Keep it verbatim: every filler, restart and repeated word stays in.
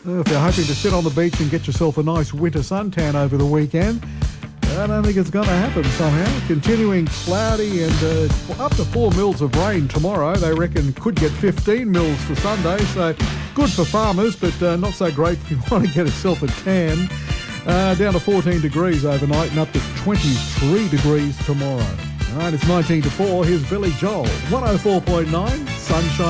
Uh, If you're hoping to sit on the beach and get yourself a nice winter suntan over the weekend, I don't think it's going to happen somehow. Continuing cloudy and uh, up to four mils of rain tomorrow. They reckon could get fifteen mils for Sunday, so good for farmers, but uh, not so great if you want to get yourself a tan. Uh, down to fourteen degrees overnight and up to twenty-three degrees tomorrow. All right, it's nineteen to four. Here's Billy Joel. one oh four point nine, Sunshine.